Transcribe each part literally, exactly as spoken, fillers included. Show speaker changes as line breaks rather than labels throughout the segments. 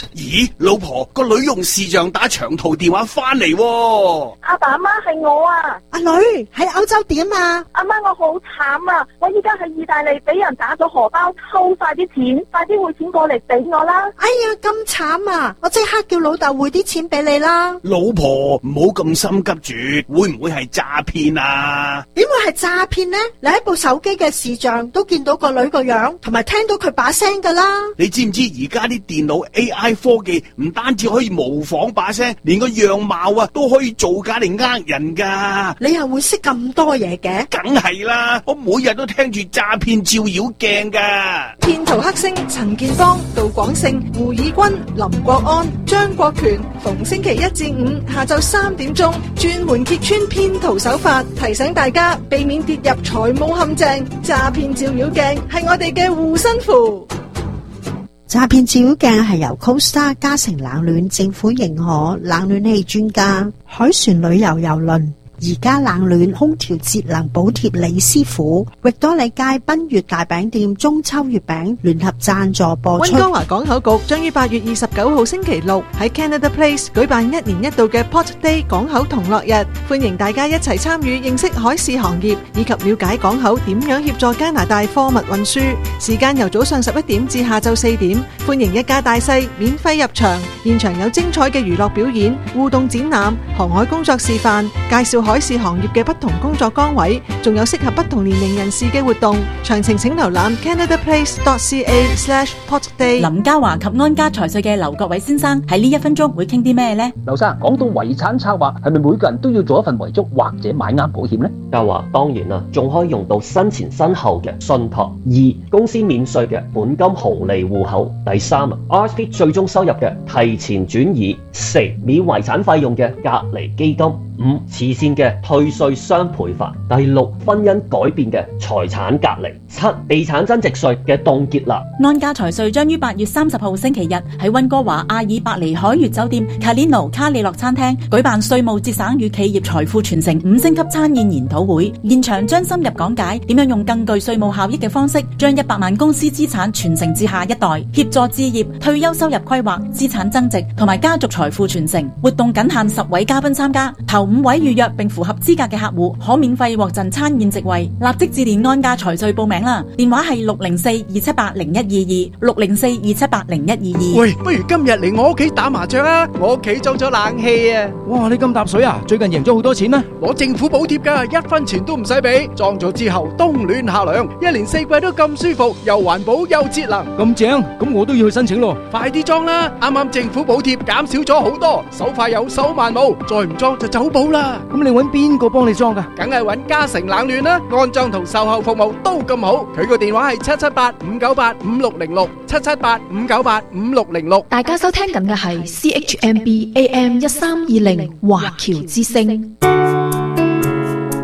咦，老婆，個女用視像打長途電話翻嚟喎。
阿爸阿媽係我啊。
阿女喺歐洲點啊？
阿媽，我好慘啊！我依家喺意大利俾人打咗荷包，偷晒啲錢，快啲匯錢過嚟俾我啦！
哎呀，咁慘啊！我即刻叫老豆匯啲錢俾你啦。
老婆，唔好咁心急住，會唔會係詐騙啊？
點會係詐騙呢？你喺部手機嘅視像都見到個女個樣，同埋聽到佢把聲噶啦。
你知唔知而家啲電腦 A I 科技唔單止可以模仿把聲，連個樣貌啊都可以造假嚟呃人噶。
你又會識咁多嘢嘅？
梗係啦，我每日都聽住詐騙照妖鏡噶。
騙徒黑星陳建邦、杜廣勝、胡以軍、林國安、張國權，逢星期一至五下晝三點鐘，專門揭穿騙徒手法，提醒大家避免跌入財務陷阱。詐騙照妖鏡係我哋嘅護身符。
詐騙照妖鏡係由 Costa 嘉誠冷暖政府認可冷暖氣專家海船旅遊郵輪而家冷暖空調節能補貼李師傅，域多利街賓悅大餅店中秋月餅聯合贊助播出。
溫哥華港口局將於八月二十九號星期六喺 Canada Place 舉辦一年一度嘅 Port Day 港口同樂日，歡迎大家一齊參與，認識海事行業以及了解港口點樣協助加拿大貨物運輸。時間由早上十一點至下晝四點，歡迎一家大細免費入場，現場有精彩嘅娛樂表演、互動展覽、航海工作示範、介紹海事行業嘅不同工作崗位，仲有適合不同年齡人士嘅活動。詳情請瀏覽 canadaplace dot c a slash port day。
林嘉華及安家財稅嘅劉國偉先生喺呢一分鐘會傾啲咩呢？
劉生，講到遺產策劃，係咪每個人都要做一份遺囑或者買啱保險呢？
嘉華，當然啦，仲可以用到身前身後嘅信託。二、公司免稅嘅本金紅利戶口。第三啊 ，R S P 最終收入嘅提前轉移。四、免遺產費用嘅隔離基金。五、慈善嘅退稅雙賠法。第六，婚姻改變嘅財產隔離。七、地產增值稅嘅凍結啦。
安家財稅將於八月三十號星期日喺溫哥華阿爾伯尼海悅酒店 Calino 卡里諾餐廳舉辦稅務節省與企業財富傳承五星級餐宴研討會，現場將深入講解點樣用更具稅務效益嘅方式，將一百萬公司資產傳承至下一代，協助置業、退休收入規劃、資產增值同埋家族財富傳承。活動僅限十位嘉賓參加，頭五位預約並符合資格嘅客戶可免費獲贈餐宴席位，立即致電安家財稅報名啦！電話係六零四二七八零一二二六零四二七八零一二二。
喂，不如今日嚟我屋企打麻雀啊！我屋企裝咗冷氣啊！
哇，你咁搭水啊？最近贏咗好多錢咩？
攞政府補貼噶，一分錢都唔使俾，裝咗之後冬暖夏涼，一年四季都咁舒服，又環保又節能，
咁正，咁我都要去申請咯！
快啲裝啦！啱啱政府補貼減少咗好多，手快有手慢冇，再唔裝就走寶啦！
咁你揾邊個幫你裝噶？
梗係揾嘉誠冷暖啦，安裝同售後服務都咁好。佢個電話係七七八五九八五六零六七七八五九八五六零六。
大家收聽緊嘅係 C H M B A M 一三二零華僑之聲。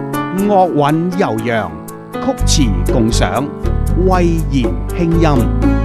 樂韻悠揚，曲詞共賞，威嚴輕音。